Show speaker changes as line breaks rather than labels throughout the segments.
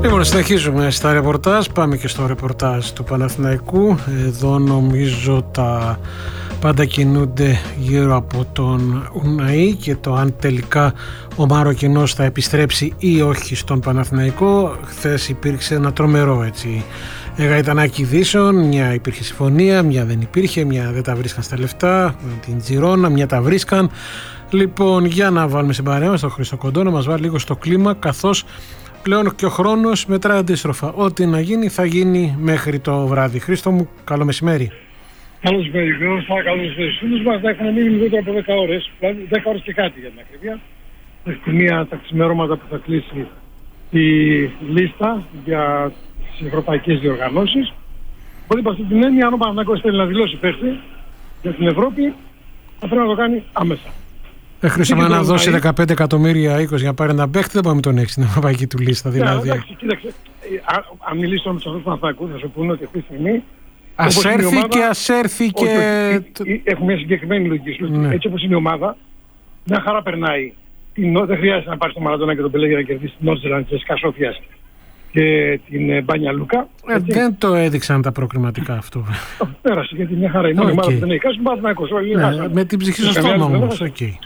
Λοιπόν, συνεχίζουμε στα ρεπορτάζ. Πάμε και στο ρεπορτάζ του Παναθηναϊκού. Εδώ νομίζω τα πάντα κινούνται γύρω από τον Ουναή και το αν τελικά ο Μαροκινός θα επιστρέψει ή όχι στον Παναθηναϊκό. Χθες υπήρξε ένα τρομερό γαϊτανάκι ειδήσεων. Μια υπήρχε συμφωνία, μια δεν υπήρχε, μια δεν τα βρίσκαν στα λεφτά, την Τζιρόνα, μια τα βρίσκαν. Λοιπόν, για να βάλουμε στην παρέα μας τον Χρήστο Κοντό να μας βάλει λίγο στο κλίμα, καθώς πλέον και ο χρόνος μετράει αντίστροφα. Ό,τι να γίνει θα γίνει μέχρι το βράδυ. Χρήστο μου, καλό μεσημέρι.
Καλό μεσημέρι, καλό μεσημέρι. Στους μας θα έχουν μείνει λιγότερο από 10 ώρες, δηλαδή 10 ώρες και κάτι για την ακρίβεια. Έχει μία τα ξημερώματα που θα κλείσει τη λίστα για τις ευρωπαϊκές διοργανώσεις. Οπότε υπ' αυτή την έννοια, αν ο Παναθηναϊκός θέλει να δηλώσει παίχτη για την Ευρώπη, θα πρέπει να το κάνει άμεσα.
Χρήσαμε να δώσει 15 εκατομμύρια 20 για να πάρει ένα παίχτη, δεν πάμε τον έχει στην ευρωπαϊκή του λίστα. Δηλαδή.
Εντάξει, κοίταξε, αν μιλήσω με τους ανθρώπους του Παναθηναϊκού θα σου πούνε ότι αυτή τη στιγμή
ας έρθει και ας έρθει και...
Έχουμε μια συγκεκριμένη λογική. Ναι. Έτσι όπως είναι η ομάδα, μια χαρά περνάει. Δεν χρειάζεται να πάρει τον Μαραντόνα και τον Πελέ για να κερδίσει την Νότζελαντ, τη Σκασόφιας και την Μπάνια Λούκα.
Δεν το έδειξαν τα προκριματικά αυτό.
Πέρασε, γιατί μια χαρά η μόνη ομάδα που δεν έχει κάσει είναι Παναθηναϊκός.
Με την ψυχή στο στόμα όμως.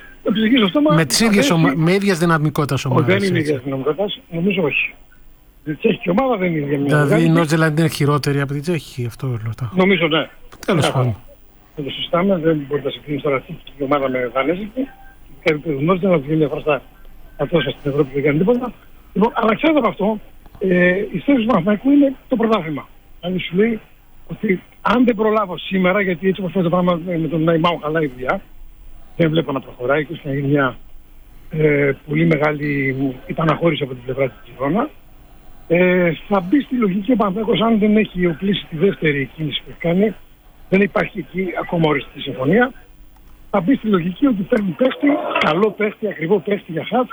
Με ίδιας δυναμικότητας ομάδας.
Δεν είναι ίδιας δυναμικότητας, νομίζω όχι. Η τσέχικη ομάδα δεν είναι ίδια.
Δηλαδή η Νότζελαντ είναι χειρότερη από την τσέχικη, αυτό ρωτάω.
Νομίζω ναι.
Τέλος πάντων.
Δεν το συζητάμε, δεν μπορεί να συγκρίνει τώρα η ομάδα με δανέζικη. Κάτι που γνώριζε να βγει μια φορά στα τόσα στην Ευρώπη δεν κάνει τίποτα. Αλλά ξέρετε από αυτό, η στόχη του Παναθηναϊκού είναι το πρωτάθλημα. Δηλαδή σου λέει ότι αν δεν προλάβω σήμερα, γιατί έτσι όπως το πράγμα με τον Ναϊμάου χαλάει η δουλειά, δεν βλέπω να προχωράει και να γίνει μια πολύ μεγάλη υπαναχώρηση από την πλευρά της Τζιρόνα. Θα μπει στη λογική ο Παναθηναϊκός, αν δεν έχει οπλίσει τη δεύτερη κίνηση που έχει κάνει, δεν υπάρχει εκεί ακόμα οριστική συμφωνία. Θα μπει στη λογική ότι παίρνει παίχτη, καλό παίχτη, ακριβό παίχτη για χάτ,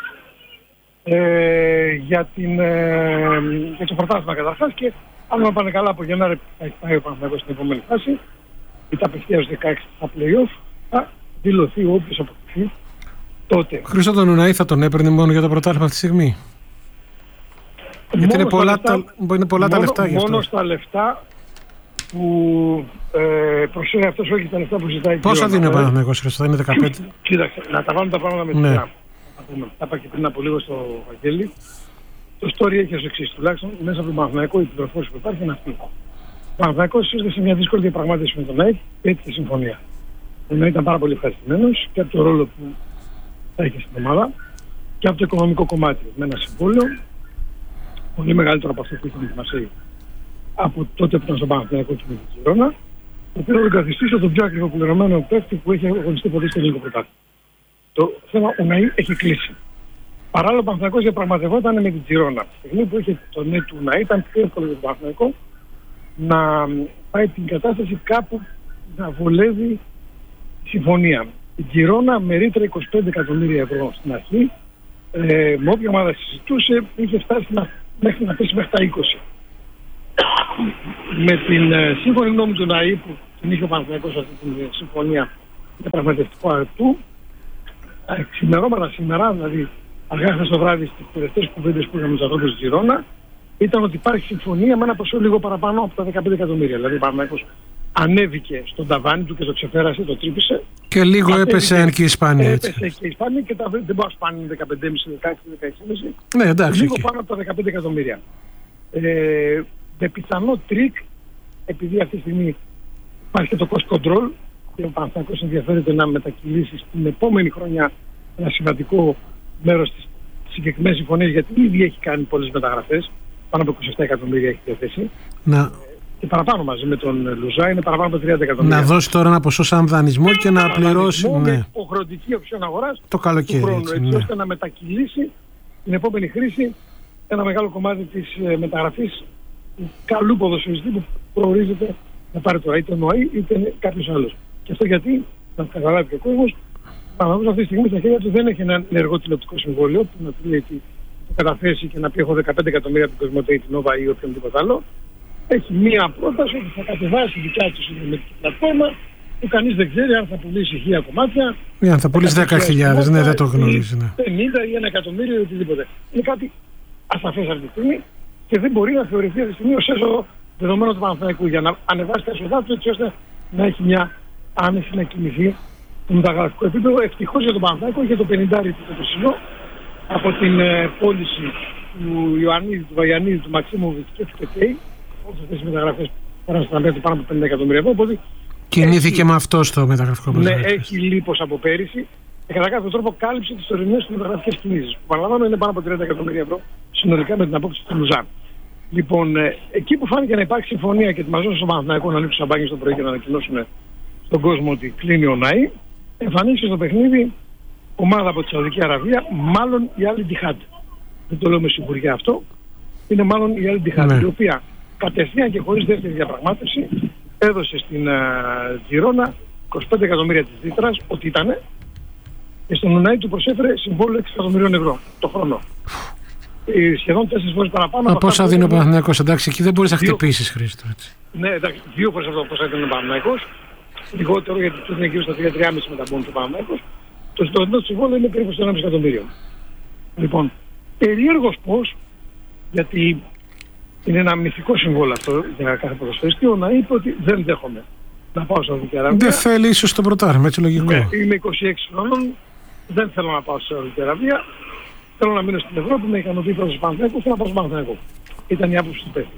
για το πρωτάθλημα καταρχάς, και αν δεν πάνε καλά από Γενάρη θα έχει πάει ο Παναθηναϊκός στην επόμενη φάση, ή τα απευθείας 16 στα play-off, θα δηλωθεί όποιος αποκτηθεί τότε.
Χρήστο, τον Ουναή θα τον έπαιρνε μόνο για το πρωτάθλημα αυτή τη στιγμή? Γιατί είναι πολλά τα λεφτά γι' αυτό.
Μόνο στα λεφτά που προσφέρει αυτός, όχι τα λεφτά που ζητάει.
Πόσο δίνει ο Παναθηναϊκός, Χρήστο, θα είναι 15?
Κοίταξε, να τα βάλουμε τα πράγματα με τη σειρά. Τα είπα και πριν από λίγο στο Βαγγέλη. Το story έχει ως εξής, τουλάχιστον μέσα από τον Παναθηναϊκό η πληροφόρηση που υπάρχει είναι αυτή. Ο Παναθηναϊκός ήρθε σε μια δύσκολη διαπραγμάτευση με τον ΑΕΚ και έτυχε συμφωνία. Ο ΑΕΚ ήταν πάρα πολύ ευχαριστημένος και από το ρόλο που θα είχε στην ομάδα και από το οικονομικό κομμάτι, με ένα συμβόλαιο πολύ μεγαλύτερο από αυτό που είχε με τη Μαρσέη από τότε που ήταν στον Παναθηναϊκό και με την Τζιρόνα, το οποίο θα καθιστήσει το πιο ακριβοπληρωμένο παίκτη που έχει αγωνιστεί ποτέ στο ελληνικό πρωτάθλημα. Το θέμα Ουναή έχει κλείσει. Παράλληλα, ο Παναθηναϊκός διαπραγματευόταν με την Τζιρόνα. Από τη στιγμή που είχε το ναι του Ουναή, ήταν πιο εύκολο για τον Παναθηναϊκό να πάει την κατάσταση κάπου να βολεύει η συμφωνία. Η Τζιρόνα με ρήτρα 25 εκατομμύρια ευρώ στην αρχή, με όποια ομάδα συζητούσε, είχε φτάσει μέχρι να πέσει μέχρι τα 20. Με την σύμφωνη γνώμη του ΝΑΗ που την είχε ο Παναθηναϊκός αυτή τη συμφωνία για πραγματευτικό αρτού, ξημερώματα σήμερα, δηλαδή αργά χθες το βράδυ στις τελευταίες κουβέντες που είχαμε με τους ανθρώπους της Τζιρόνα, ήταν ότι υπάρχει συμφωνία με ένα ποσό λίγο παραπάνω από τα 15 εκατομμύρια. Δηλαδή ο Παναθηναϊκός ανέβηκε στον ταβάνι του και το ξεπέρασε, το τρύπησε.
Και λίγο έπεσε και η Ισπανία.
Έπεσε και η Ισπανία και δεν μπορεί να σπάνει 15,5-16,5.
Ναι, εντάξει.
Λίγο πάνω από τα 15 εκατομμύρια. Με πιθανό τρίκ, επειδή αυτή τη στιγμή υπάρχει και το cost control και ο Παναθηναϊκός ενδιαφέρεται να μετακυλήσει στην επόμενη χρονιά ένα σημαντικό μέρος της συγκεκριμένης συμφωνίας, γιατί ήδη έχει κάνει πολλές μεταγραφές, πάνω από 27 εκατομμύρια έχει διαθέσει. Και παραπάνω μαζί με τον Λουζά είναι παραπάνω από 30 εκατομμύρια.
Να δώσει τώρα ένα ποσό σαν δανεισμό και να πληρώσει.
Με υποχρεωτική οψιόν αγοράς
το καλοκαίρι.
Του χρόνου, έτσι ώστε να μετακυλήσει την επόμενη χρήση ένα μεγάλο κομμάτι της μεταγραφής του καλού ποδοσφαιριστή που προορίζεται να πάρει τώρα είτε ο ΝΟΑΗ είτε κάποιος άλλος. Και αυτό γιατί, να καταλάβει και ο κόσμος, Παναθηναϊκός αυτή τη στιγμή στα χέρια του δεν έχει ένα ενεργό τηλεοπτικό συμβόλαιο που να του λέει ότι το καταθέσει και να πει έχω 15 εκατομμύρια από την Κοσμοτέ, την Νόβα ή οποιονδήποτε άλλο. Έχει μία πρόταση ότι θα κατεβάσει δικιά του συνδρομητική πλατφόρμα που κανείς δεν ξέρει αν θα πουλήσει 1.000 κομμάτια.
Αν θα πουλήσει 10.000, ναι, δεν το γνωρίζει.
50 ή 1 εκατομμύριο ή οτιδήποτε. Είναι κάτι ασαφές αυτή τη στιγμή. και δεν μπορεί να θεωρηθεί αυτή τη στιγμή ως έσοδο δεδομένο του Παναθηναϊκού για να ανεβάσει τα έσοδά του, έτσι ώστε να έχει μια άνεση να κινηθεί στο μεταγραφικό επίπεδο. Ευτυχώς για τον Παναθηναϊκό είχε το 50 το περσινό από την πώληση του Ιωαννίδη, του Βαγιαννίδη, του Μαξίμοβιτ και του Κετέι. Όλες αυτές οι μεταγραφές πέρασαν στα μέτρα πάνω από 50 εκατομμύρια ευρώ. Οπότε
κινήθηκε με αυτό στο μεταγραφικό
επίπεδο. Ναι, έχει λίπος από πέρυσι και κατά κάποιο τρόπο κάλυψε τις τωρινές μεταγραφικές κινήσεις. Που παραλαμβάνω είναι πάνω από 30 εκατομμύρια ευρώ συνολικά με την απόκτηση του Λουζάν. Λοιπόν, εκεί που φάνηκε να υπάρχει συμφωνία και ετοιμαζόταν στον Παναθηναϊκό να ανοίξουν σαμπάνια στο πρωί και να ανακοινώσουν στον κόσμο ότι κλείνει ο ΝΑΗ, εμφανίστηκε στο παιχνίδι ομάδα από τη Σαουδική Αραβία, μάλλον η Al Ittihad. Δεν το λέω με σιγουριά αυτό. Είναι μάλλον η Al Ittihad, η οποία κατευθείαν και χωρίς δεύτερη διαπραγμάτευση έδωσε στην Τζιρόνα 25 εκατομμύρια της Δίτρας, ό,τι ήτανε, και στον ΝΑΗ του προσέφερε συμβόλαιο 6 εκατομμυρίων ευρώ το χρόνο. Σχεδόν 4 φορές παραπάνω.
Από πόσα δίνει ο Παναθηναϊκός, εντάξει, εκεί δεν μπορείς να χτυπήσεις, Χρήστο.
Ναι, εντάξει, 2 φορές από πόσα δίνει ο Παναθηναϊκός. Λιγότερο γιατί του είναι γύρω στα 3,5 με τα μπόνους του Παναθηναϊκός. Το συντονισμένο του συμβόλαιο είναι περίπου στο 1,5 εκατομμύριο. Λοιπόν, περίεργος πώς, γιατί είναι ένα μυθικό συμβόλαιο αυτό για κάθε ποδοσφαιριστή, να είπε ότι δεν δέχομαι να πάω στη Σαουδική Αραβία.
Δεν θέλει ίσως το πρωτάρμα, έτσι λογικό.
Ναι, είμαι 26 χρονών, δεν θέλω να πάω στη Σαουδική Αραβία. Θέλω να μείνω στην Ευρώπη, να ικανοποιεί προς το Παναθηναϊκό, θέλω να πάω στο Παναθηναϊκό. Ήταν η άποψη του παίκτη.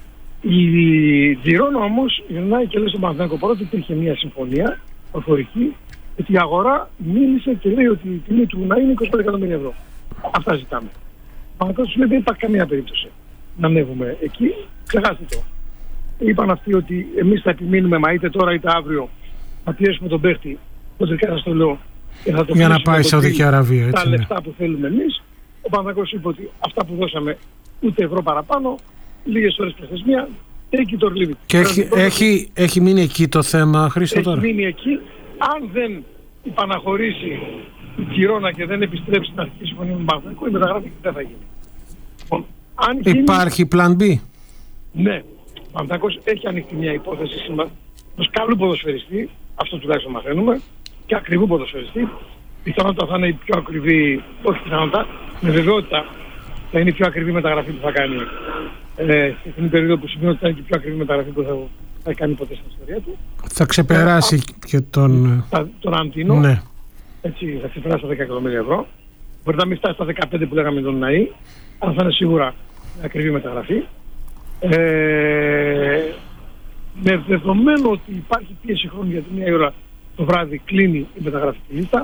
Η Τζιρόνα όμως γυρνάει και λέει στον Παναθηναϊκό πρώτα υπήρχε μια συμφωνία προφορική, ότι η αγορά μίλησε και λέει ότι η τιμή του να είναι 25 εκατομμύρια ευρώ. Αυτά ζητάμε. Ο Παναθηναϊκός του λέει δεν υπάρχει καμία περίπτωση να ανέβουμε εκεί, ξεχάστε το. Είπαν αυτοί ότι εμείς θα επιμείνουμε, μα είτε τώρα είτε αύριο, να πιέσουμε τον παίκτη, κοντρικά σας το λέω, και θα το
για να πάει στη Σαουδική Αραβία.
Τα λεφτά που θέλουμε εμείς. Ο Παναθηναϊκός είπε ότι αυτά που δώσαμε ούτε ευρώ παραπάνω, λίγες ώρες προθεσμία, take it or leave it.
Και έχει μείνει εκεί το θέμα, Χρήστο, τώρα.
Έχει μείνει εκεί. Αν δεν υπαναχωρήσει η Τζιρόνα και δεν επιστρέψει στην αρχική συμφωνία με τον Παναθηναϊκό, η μεταγραφή δεν θα γίνει. Λοιπόν,
υπάρχει plan B.
Ναι. Ο Παναθηναϊκός έχει ανοιχτή μια υπόθεση σήμερα ενός καλού ποδοσφαιριστή, αυτό τουλάχιστον μαθαίνουμε, και ακριβού ποδοσφαιριστή. Πιθανότητα θα είναι η πιο ακριβή, όχι πιθανότητα, με βεβαιότητα θα είναι η πιο ακριβή μεταγραφή που θα κάνει στην περίοδο που σημαίνει ότι θα είναι και η πιο ακριβή μεταγραφή που θα κάνει ποτέ στην ιστορία του.
Θα ξεπεράσει και τον
Αντίνο.
Ναι.
Έτσι, θα ξεπεράσει τα 10 εκατομμύρια ευρώ. Μπορεί να μην φτάσει στα 15 που λέγαμε τον ΝΑΗ, αλλά θα είναι σίγουρα ακριβή μεταγραφή. Με δεδομένο ότι υπάρχει πίεση χρόνου γιατί μια ώρα το βράδυ κλείνει η μεταγραφική λίστα.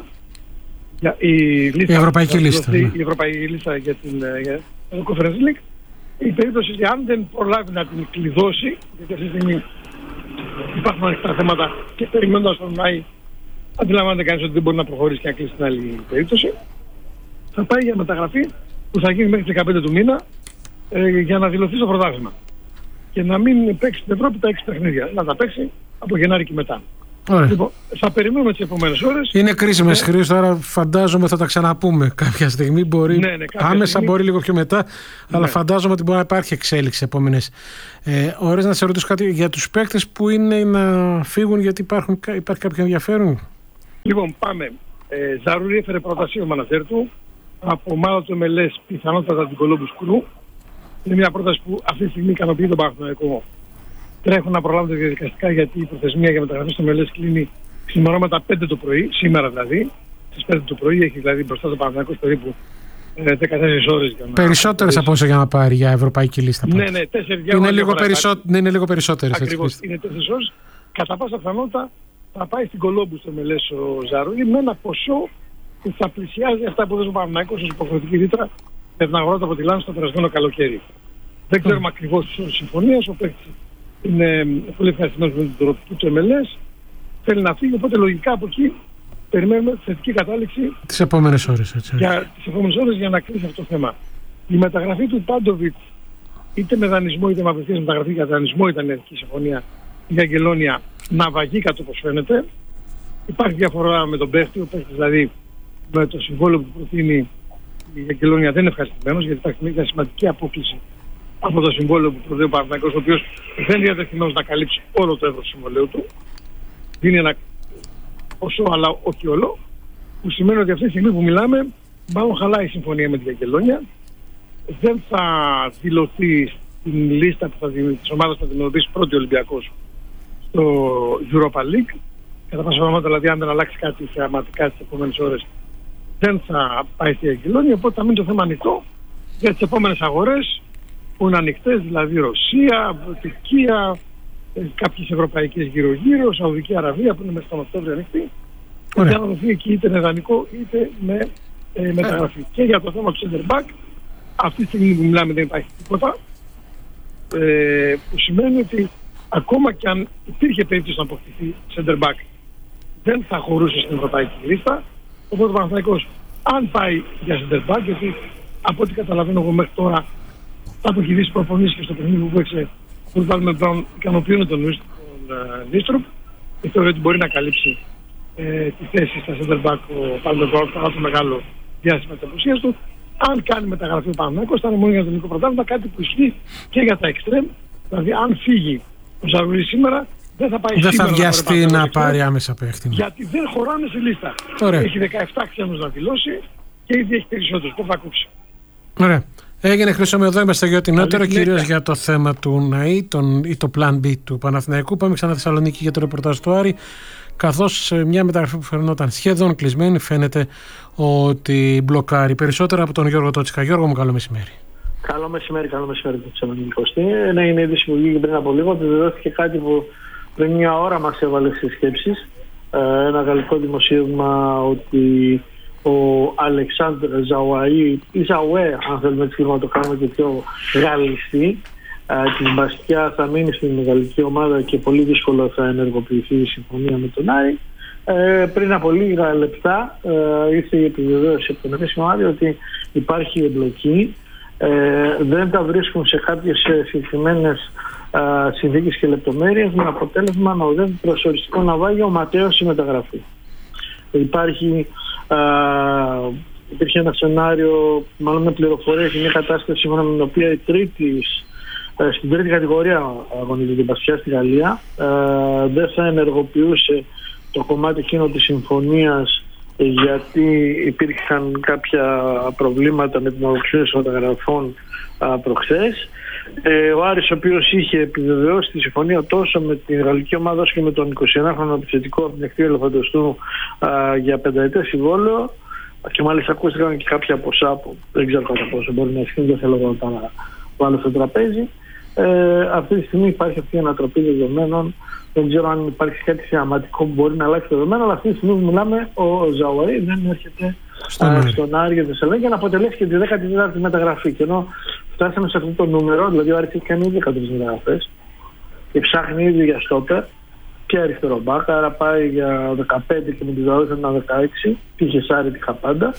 Η
ευρωπαϊκή λίστα.
Η ευρωπαϊκή λίστα για το Conference League. Η περίπτωση ότι αν δεν προλάβει να την κλειδώσει, γιατί αυτή τη στιγμή υπάρχουν ανοιχτά θέματα και περιμένοντας τον ΝΑΗ, αντιλαμβάνεται κανείς ότι δεν μπορεί να προχωρήσει και να κλείσει την άλλη περίπτωση, θα πάει για μεταγραφή που θα γίνει μέχρι 15 του μήνα για να δηλωθεί στο πρωτάθλημα. Και να μην παίξει στην Ευρώπη τα 6 παιχνίδια. Να τα παίξει από Γενάρη και μετά. Λοιπόν, θα περιμένουμε τις επόμενες ώρες.
Είναι κρίσιμες χρήσεις, άρα φαντάζομαι θα τα ξαναπούμε κάποια στιγμή. Μπορεί, άμεσα στιγμή. Μπορεί λίγο πιο μετά, αλλά φαντάζομαι ότι μπορεί να υπάρχει εξέλιξη επόμενες ώρες. Να σε ρωτήσω κάτι για τους παίκτες που είναι να φύγουν, γιατί υπάρχει κάποιο ενδιαφέρον.
Λοιπόν, πάμε. Ζαρούρι έφερε πρόταση ο μανατζέρ του από ομάδα του MLS, πιθανότατα την Columbus Crew. Είναι μια πρόταση που αυτή τη στιγμή ικανοποιεί τον Παναθηναϊκό. Τρέχουν να προλάβουν τα διαδικαστικά γιατί η προθεσμία για μεταγραφή στο MLS κλείνει ξημερώματα 5 το πρωί, σήμερα δηλαδή. Στις 5 το πρωί έχει δηλαδή μπροστά το Παναθηναϊκός περίπου 14 ώρες.
Περισσότερες από όσο για να πάρει για ευρωπαϊκή λίστα.
Ναι, 4
είναι λίγο περισσότερες.
Ακριβώς, είναι 4 ώρες. Κατά πάσα πιθανότητα θα πάει στην Columbus στο MLS ο Ζαρούλη με ένα ποσό που θα πλησιάζει αυτά που έδωσε ο Παναθηναϊκός ως υποχρεωτική ρήτρα για την αγορά του από τη Λάνη στο περασμένο καλοκαίρι. Δεν ξέρουμε ακριβώς τις ώρες συμφωνίας. Ο παίκτης είναι πολύ ευχαριστημένος με την τροπική του MLS. Θέλει να φύγει, οπότε λογικά από εκεί περιμένουμε θετική κατάληξη
τις επόμενες ώρες.
Για να κλείσει αυτό το θέμα. Η μεταγραφή του Πάντοβιτ, είτε με δανεισμό είτε με απευθείας μεταγραφή για δανεισμό, ήταν η αρχική συμφωνία για Αγγελόνια, ναυαγήκα όπως φαίνεται. Υπάρχει διαφορά με τον παίχτη, ο παίχτης δηλαδή με το συμβόλαιο που προτείνει η Αγγελόνια δεν είναι ευχαριστημένος, γιατί υπάρχει μια σημαντική απόκληση από το συμβόλαιο που προτείνει ο Παναθηναϊκός, ο οποίος δεν είναι διατεθειμένος να καλύψει όλο το εύρος του συμβολέου του. Δίνει ένα ποσό, αλλά όχι όλο, που σημαίνει ότι αυτή τη στιγμή που μιλάμε, μάλλον χαλάει η συμφωνία με την Αγγελόνια. Δεν θα δηλωθεί την λίστα της ομάδας που θα δημιουργήσει πρώτη Ολυμπιακός στο Europa League. Κατά πάσα πιθανότητα, δηλαδή, αν δεν αλλάξει κάτι θεαματικά τις επόμενες ώρες, δεν θα πάει στη Αγγελόνη. Οπότε θα μείνει το θέμα ανοιχτό για τις επόμενες αγορές που είναι ανοιχτές, δηλαδή Ρωσία, Τουρκία, κάποιες ευρωπαϊκές γύρω-γύρω, Σαουδική Αραβία που είναι μέσα στον Οκτώβριο ανοιχτή. Για να δοθεί εκεί είτε με δανεικό είτε με μεταγραφή. Και για το θέμα του center back, αυτή τη στιγμή που μιλάμε δεν υπάρχει τίποτα. Που σημαίνει ότι ακόμα και αν υπήρχε περίπτωση να αποκτηθεί center back, δεν θα χωρούσε στην ευρωπαϊκή λίστα. Οπότε ο Παναθηναϊκός, αν πάει για center back, γιατί από ό,τι καταλαβαίνω εγώ μέχρι τώρα, θα αποχειρήσει προπονήσεις και στο παιχνίδι που παίξε ο Βάλμερ Μπράουν, ικανοποιούν τον Νίστροπ και θεωρεί ότι μπορεί να καλύψει τη θέση στα center back ο Βάλμερ Μπράουν, θα το μεγάλο διάστημα της απουσίας του. Αν κάνει μεταγραφή ο Παναθηναϊκός, θα είναι μόνο για το ελληνικό πρωτάθλημα, κάτι που ισχύει και για τα εξτρέμ. Δηλαδή, αν φύγει ο Ζαγουλής σήμερα, δεν θα πάει σήμερα.
Δεν θα βιαστεί να πάρει άμεσα παίχτη.
Γιατί δεν χωράνε στη λίστα.
Ωραία.
Έχει 17 ξένους να δηλώσει και ήδη έχει περισσότερους. Δεν θα κόψει.
Ωραία. Έγινε, Χρυσό, εδώ είμαστε για την νότερο, κυρίως για το θέμα του ΝΑΗ ή το Plan B του Παναθηναϊκού. Πάμε ξανά Θεσσαλονίκη για το ρεπορτάζ του Άρη. Καθώς μια μεταγραφή που φαινόταν σχεδόν κλεισμένη, φαίνεται ότι μπλοκάρει. Περισσότερα από τον Γιώργο Τότσικα. Γιώργο μου, καλό μεσημέρι.
Καλό μεσημέρι, Θεσσαλονίκη. Ναι, είναι είδηση που βγήκε πριν από λίγο. Επιβεβαιώθηκε κάτι που πριν μια ώρα μας έβαλε στις σκέψεις. Ένα γαλλικό δημοσίευμα ότι ο Αλεξάνδρ Ζαουαή ή Ζαουέ, αν θέλουμε να το κάνουμε και πιο γαλλιστή, της Μπασκιά θα μείνει στην γαλλική ομάδα και πολύ δύσκολο θα ενεργοποιηθεί η συμφωνία με τον Άρη. Πριν από λίγα λεπτά ήρθε η επιβεβαίωση από τον επίσημο Άρη ότι υπάρχει εμπλοκή. Δεν τα βρίσκουν σε κάποιες συγκεκριμένες συνθήκες και λεπτομέρειες, με αποτέλεσμα να οδεύει προς οριστικό ναυάγιο ο Ματέος η μεταγραφή. Υπήρχε ένα σενάριο, μάλλον με πληροφορίες, μια κατάσταση σύμφωνα με την οποία στην τρίτη κατηγορία αγωνίζεται την Μπασκιά στη Γαλλία, δεν θα ενεργοποιούσε το κομμάτι εκείνο της συμφωνίας γιατί υπήρχαν κάποια προβλήματα με την ολοκλήρωση των μεταγραφών προχθές. Ο Άρης, ο οποίος είχε επιβεβαιώσει τη συμφωνία τόσο με την γαλλική ομάδα όσο και με τον 21χρονο επιθετικό από την Εκτήρια Ελεφαντοστού για 5ετές συμβόλαιο, και μάλιστα ακούστηκαν και κάποια ποσά που δεν ξέρω κατά πόσο μπορεί να ισχύουν, δεν θέλω να τα βάλω στο τραπέζι. Αυτή τη στιγμή υπάρχει αυτή η ανατροπή δεδομένων. Δεν ξέρω αν υπάρχει κάτι θεαματικό που μπορεί να αλλάξει το δεδομένο, αλλά αυτή τη στιγμή που μιλάμε, ο Ζαουαή δεν έρχεται στον Άρη για Θεσσαλονίκη για να αποτελέσει και τη 14η μεταγραφή. Και ενώ φτάσαμε σε αυτό το νούμερο, δηλαδή ο Άρης έχει κάνει ήδη 13 μεταγραφές και ψάχνει ήδη για στόπερ και αριστερό μπακ, άρα πάει για 15 και με τη Ζαουαή ένα 16, πήγε Σάρι τυχα πάντα.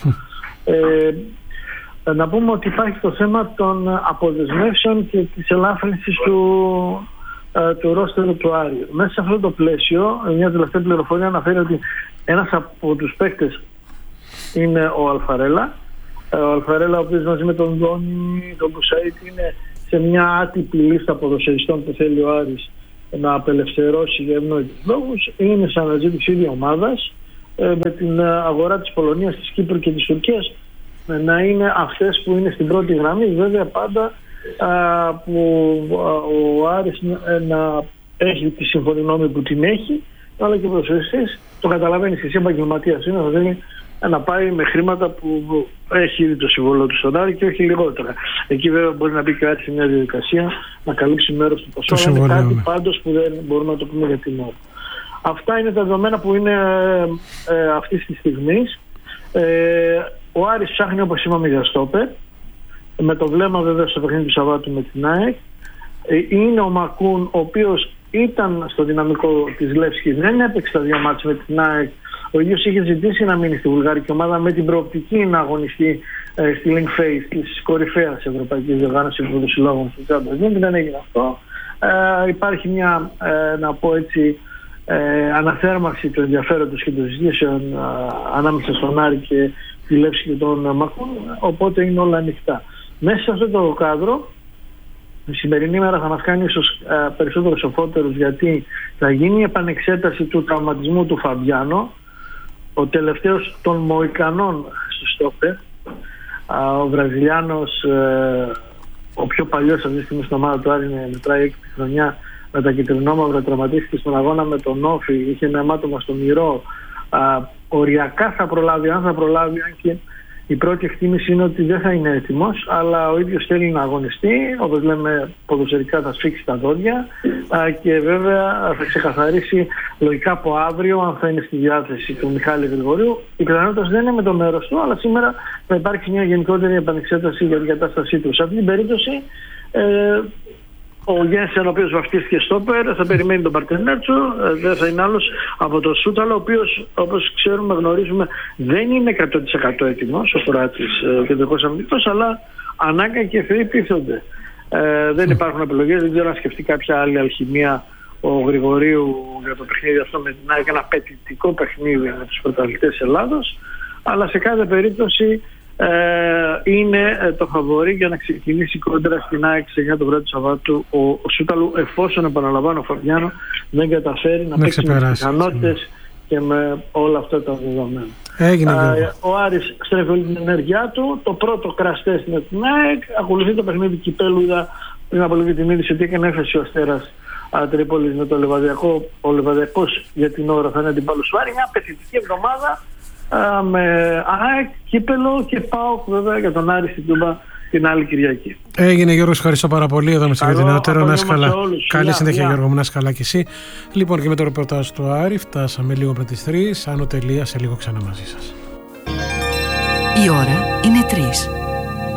Να πούμε ότι υπάρχει το θέμα των αποδεσμεύσεων και της ελάφρυνσης του ρόστερου του Άρη. Μέσα σε αυτό το πλαίσιο, μια τελευταία πληροφορία αναφέρει ότι ένας από τους παίκτες είναι ο Αλφαρέλα. Ο Αλφαρέλα, ο οποίος μαζί με τον Δόνι, τον Μπουσαΐτη, είναι σε μια άτυπη λίστα ποδοσφαιριστών που θέλει ο Άρης να απελευθερώσει για ευνόητους λόγους. Είναι σε αναζήτηση ίδια ομάδας, με την αγορά της Πολωνίας, της Κύπρου και της Τουρκίας να είναι αυτές που είναι στην πρώτη γραμμή. Βέβαια πάντα που ο Άρης να έχει τη συμφωνή νόμη που την έχει, αλλά και ο προσφυγιστής το καταλαβαίνεις, εσύ επαγγελματίας είναι, θα θέλει να πάει με χρήματα που έχει ήδη το συμβόλαιο του στον Άρη και όχι λιγότερα. Εκεί βέβαια μπορεί να μπει και κάτι σε μια διαδικασία να καλύψει μέρος του ποσού, αλλά είναι κάτι πάντως που δεν μπορούμε να το πούμε για την ώρα. Αυτά είναι τα δεδομένα που είναι αυτή τη στιγμή. Ο Άρης ψάχνει, όπως είπαμε, για στόπερ, με το βλέμμα βέβαια στο παιχνίδι του Σαββάτου με την ΑΕΚ. Είναι ο Μακούν, ο οποίος ήταν στο δυναμικό της Λεύσκης, δεν έπαιξε τα δύο μάτς με την ΑΕΚ. Ο ίδιος είχε ζητήσει να μείνει στη βουλγαρική ομάδα με την προοπτική να αγωνιστεί στη link phase της κορυφαίας ευρωπαϊκής διοργάνωσης των συλλόγων του Champions League. Δεν έγινε αυτό. Υπάρχει μια, να πω έτσι, αναθέρμανση του ενδιαφέροντος και των συζητήσεων ανάμεσα στον Άρη και τη Λεύσκη και τον Μακούν, οπότε είναι όλα ανοιχτά. Μέσα σε αυτό το κάδρο, η σημερινή μέρα θα μας κάνει ίσως περισσότερο σοφότερους, γιατί θα γίνει η επανεξέταση του τραυματισμού του Φαμπιάνο, ο τελευταίος των Μοϊκανών στο στόπερ, ο Βραζιλιάνος, ο πιο παλιός αυτή τη στιγμή στην ομάδα του Άρη, μετράει 6 χρονιά με τα κυτρινόμαυρα, τραυματίστηκε στον αγώνα με τον Όφη, είχε ένα αιμάτωμα στο μυρό. Οριακά θα προλάβει, αν και η πρώτη εκτίμηση είναι ότι δεν θα είναι έτοιμος, αλλά ο ίδιος θέλει να αγωνιστεί, όπως λέμε ποδοσφαιρικά θα σφίξει τα δόντια και βέβαια θα ξεκαθαρίσει λογικά από αύριο αν θα είναι στη διάθεση του Μιχάλη Γρηγορίου. Η πιθανότητα δεν είναι με το μέρος του, αλλά σήμερα θα υπάρξει μια γενικότερη επανεξέταση για την κατάστασή του. Σε αυτή την περίπτωση ο Γένσεν, ο οποίος βαφτίστηκε στόπερ, θα περιμένει τον παρτενέρ του, δεν θα είναι άλλος από τον Σούταλο, ο οποίος, όπως ξέρουμε, γνωρίζουμε, δεν είναι 100% έτοιμος ο Κοράτης κεντρικός αμυντικός, αλλά ανάγκα και θεοί πείθονται. Δεν υπάρχουν επιλογές, δεν ξέρω αν σκεφτεί κάποια άλλη αλχημία ο Γρηγορίου για το παιχνίδι αυτό με την ΑΕΚ, ένα απαιτητικό παιχνίδι με τους πρωταθλητές Ελλάδος, αλλά σε κάθε περίπτωση είναι το φαβορί για να ξεκινήσει κόντρα στην ΑΕΚ σε 9 το βράδυ του Σαββάτου ο Σούταλου, εφόσον, επαναλαμβάνω, ο Φαβιάνο δεν καταφέρει να παίξει με τις πιθανότητες και με όλα αυτά τα δεδομένα. Ο Άρης στρέφει όλη την ενέργειά του. Το πρώτο crash test με την ΑΕΚ. Ακολουθεί το παιχνίδι κυπέλλου. Είδα πριν από λίγη την είδηση ότι έκανε έφεση ο Αστέρας Τρίπολης με το Λεβαδιακό. Ο Λεβαδιακός για την ώρα θα είναι αντιπάλος του Άρη. Μια απαιτητική εβδομάδα με ΑΕΚ, κύπελλο και ΠΑΟΚ βέβαια για τον Άρη στην Τούμπα την άλλη Κυριακή.
Έγινε, Γιώργο, ευχαριστώ πάρα πολύ. Εδώ είμαστε για την νεότερο. Να είσαι καλά. Καλή συνέχεια, Γιώργο μου, να είσαι καλά κι εσύ. Λοιπόν, και με το ρεπορτάζ του Άρη φτάσαμε λίγο πριν τις 3. Άνω τελεία, σε λίγο ξανά μαζί σας.
Η ώρα είναι 3.